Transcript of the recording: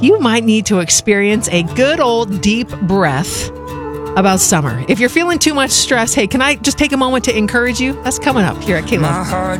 you might need to experience a good old deep breath about summer. If you're feeling too much stress, hey, can I just take a moment to encourage you? That's coming up here at K-Love. My heart